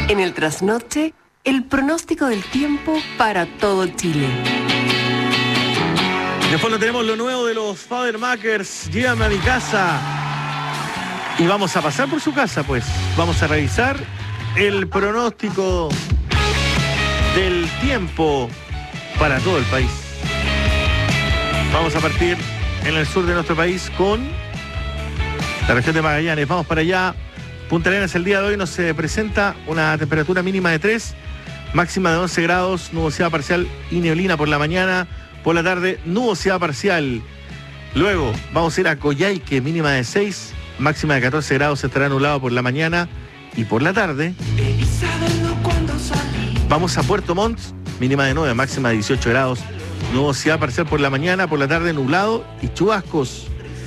En el trasnoche, el pronóstico del tiempo para todo Chile. Después lo tenemos lo nuevo de los Fadermakers. Llévame a mi casa. Y vamos a pasar por su casa, pues. Vamos a revisar el pronóstico del tiempo para todo el país. Vamos a partir en el sur de nuestro país con la región de Magallanes. Vamos para allá. Punta Arenas el día de hoy nos presenta una temperatura mínima de 3, máxima de 11 grados, nubosidad parcial y neblina por la mañana. Por la tarde, nubosidad parcial. Luego vamos a ir a Coyhaique, mínima de 6, máxima de 14 grados, estará nublado por la mañana y por la tarde. Vamos a Puerto Montt, mínima de 9, máxima de 18 grados, nubosidad parcial por la mañana, por la tarde nublado y chubascos.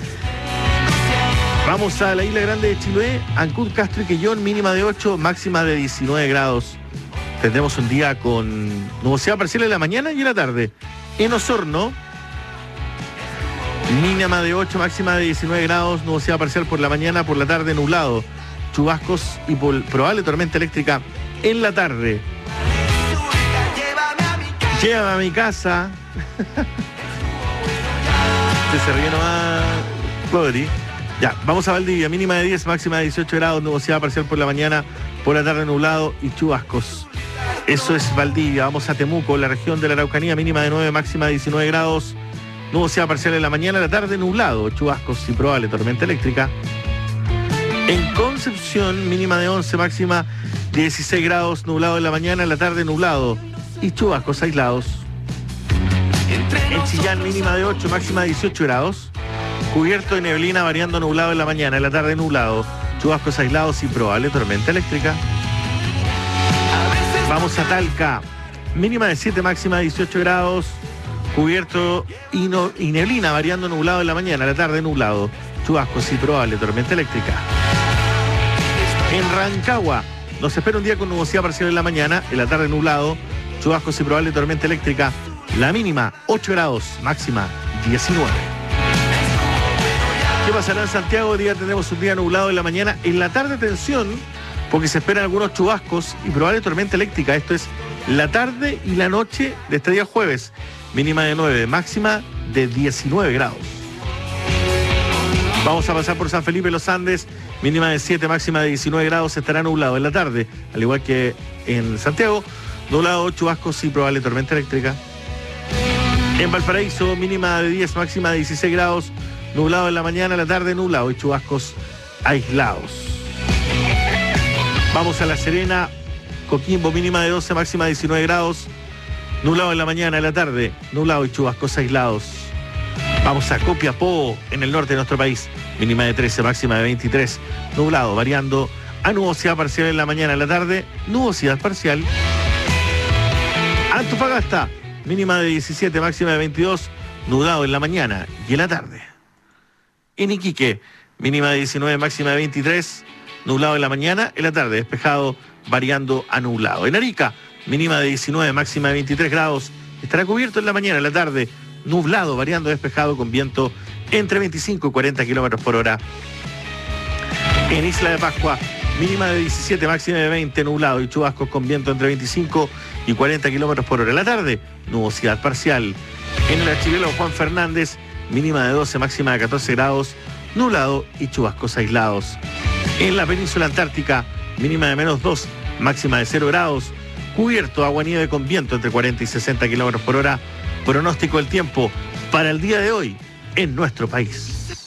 Vamos a la Isla Grande de Chiloé, Ancud, Castro y Quellón, mínima de 8, máxima de 19 grados. Tendremos un día con nubosidad parcial en la mañana y en la tarde. En Osorno, mínima de 8, máxima de 19 grados, nubosidad parcial por la mañana, por la tarde nublado, chubascos y probable tormenta eléctrica en la tarde. Llévame a mi casa. Se ríe nomás, Clodri. Ya, vamos a Valdivia, mínima de 10, máxima de 18 grados, nubosidad parcial por la mañana, por la tarde nublado y chubascos. Eso es Valdivia. Vamos a Temuco, la región de la Araucanía, mínima de 9, máxima de 19 grados, nubosidad parcial en la mañana, la tarde nublado, chubascos y probable tormenta eléctrica. En Concepción, mínima de 11, máxima de 16 grados, nublado en la mañana, la tarde nublado y chubascos aislados. En Chillán, mínima de 8, máxima de 18 grados, cubierto de neblina variando nublado en la mañana, en la tarde nublado, chubascos aislados y probable tormenta eléctrica. Vamos a Talca, mínima de 7, máxima de 18 grados, cubierto y neblina variando nublado en la mañana, la tarde nublado, chubascos y probable tormenta eléctrica. En Rancagua nos espera un día con nubosidad parcial en la mañana, en la tarde nublado, chubascos y probable tormenta eléctrica, la mínima 8 grados, máxima 19. ¿Qué pasará en Santiago? Hoy día tendremos un día nublado en la mañana, en la tarde tensión, porque se esperan algunos chubascos y probable tormenta eléctrica. Esto es la tarde y la noche de este día jueves. Mínima de 9, máxima de 19 grados. Vamos a pasar por San Felipe Los Andes. Mínima de 7, máxima de 19 grados. Estará nublado en la tarde, al igual que en Santiago. Nublado, chubascos y probable tormenta eléctrica. En Valparaíso, mínima de 10, máxima de 16 grados. Nublado en la mañana, la tarde nublado y chubascos aislados. Vamos a La Serena, Coquimbo, mínima de 12, máxima de 19 grados, nublado en la mañana, en la tarde, nublado y chubascos aislados. Vamos a Copiapó, en el norte de nuestro país, mínima de 13, máxima de 23, nublado, variando a nubosidad parcial en la mañana, en la tarde, nubosidad parcial. Antofagasta, mínima de 17, máxima de 22, nublado en la mañana y en la tarde. En Iquique, mínima de 19, máxima de 23, nublado en la mañana, en la tarde despejado, variando a nublado. En Arica, mínima de 19, máxima de 23 grados, estará cubierto en la mañana, en la tarde, nublado, variando despejado con viento entre 25 y 40 kilómetros por hora. En Isla de Pascua, mínima de 17, máxima de 20, nublado y chubascos con viento entre 25 y 40 kilómetros por hora. En la tarde, nubosidad parcial. En el archipiélago Juan Fernández, mínima de 12, máxima de 14 grados, nublado y chubascos aislados. En la península antártica, mínima de menos 2, máxima de 0 grados, cubierto, agua nieve con viento entre 40 y 60 kilómetros por hora. Pronóstico del tiempo para el día de hoy en nuestro país.